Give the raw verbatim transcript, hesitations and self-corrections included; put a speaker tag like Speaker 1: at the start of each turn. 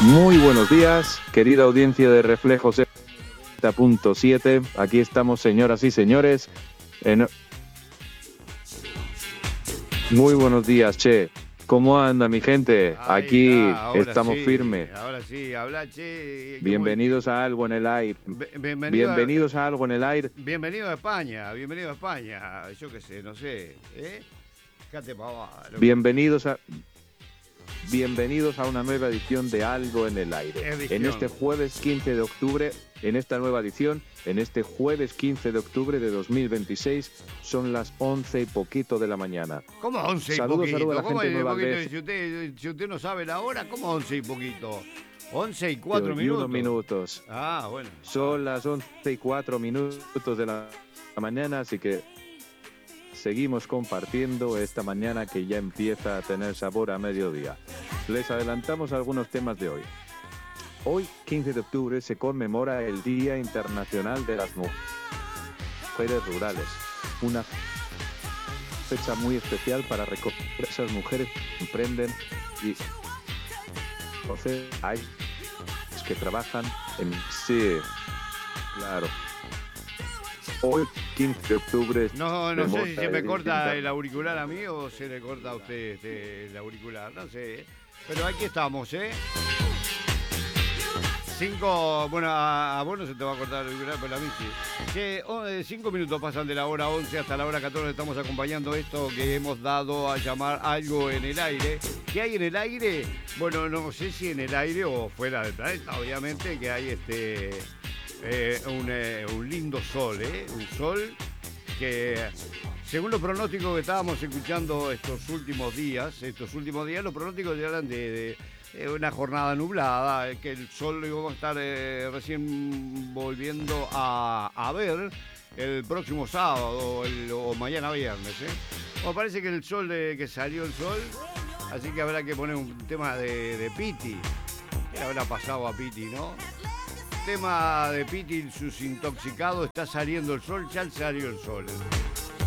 Speaker 1: Muy buenos días, querida audiencia de Reflejos setenta punto siete. Aquí estamos, señoras y señores. En... Muy buenos días, Che. ¿Cómo anda mi gente?
Speaker 2: Ahí
Speaker 1: Aquí
Speaker 2: está,
Speaker 1: estamos
Speaker 2: sí,
Speaker 1: firmes.
Speaker 2: Ahora sí, habla, Che.
Speaker 1: Bienvenidos a Algo en el Aire.
Speaker 2: Bienvenido
Speaker 1: Bienvenidos a... a Algo en el Aire.
Speaker 2: Bienvenido a España, bienvenido a España. Yo qué sé, no sé. ¿eh? Fíjate pavada,
Speaker 1: Bienvenidos a... Bienvenidos a una nueva edición de Algo en el Aire.
Speaker 2: Edición.
Speaker 1: En este jueves quince de octubre, en esta nueva edición, en este jueves quince de octubre de dos mil veintiséis, son las once y poquito de la mañana.
Speaker 2: ¿Cómo once y
Speaker 1: saludos,
Speaker 2: poquito?
Speaker 1: Saludos a la
Speaker 2: ¿Cómo
Speaker 1: gente de Nueva
Speaker 2: poquito? Si usted, si usted no sabe la hora, ¿cómo once y poquito? once y cuatro minutos.
Speaker 1: minutos.
Speaker 2: Ah, bueno.
Speaker 1: Son las once y cuatro minutos de la mañana, así que seguimos compartiendo esta mañana que ya empieza a tener sabor a mediodía. Les adelantamos algunos temas de hoy. Hoy, quince de octubre, se conmemora el Día Internacional de las Mujeres Rurales. Una fecha muy especial para recordar a esas mujeres que emprenden y conocer a ellas que trabajan en... Sí, claro. Hoy, quince de octubre...
Speaker 2: No, no sé si se me corta el auricular a mí o se le corta a usted este, el auricular, no sé. Pero aquí estamos, ¿eh? Cinco, bueno, a, a vos no se te va a cortar el auricular, pero a mí sí. Que oh, cinco minutos pasan de la hora once hasta la hora catorce, estamos acompañando esto que hemos dado a llamar Algo en el Aire. ¿Qué hay en el aire? Bueno, no sé si en el aire o fuera del planeta, obviamente, que hay este... Eh, un, eh, un lindo sol, ¿eh? Un sol que, según los pronósticos que estábamos escuchando estos últimos días, estos últimos días, los pronósticos hablan de, de, de una jornada nublada, eh, que el sol lo íbamos a estar eh, recién volviendo a, a ver el próximo sábado el, o mañana viernes, ¿eh? Bueno, parece que el sol, de, que salió el sol, así que habrá que poner un tema de, de Piti. ¿Qué le habrá pasado a Piti, no? Tema de Piti, sus intoxicados, está saliendo el sol, ya salió el sol.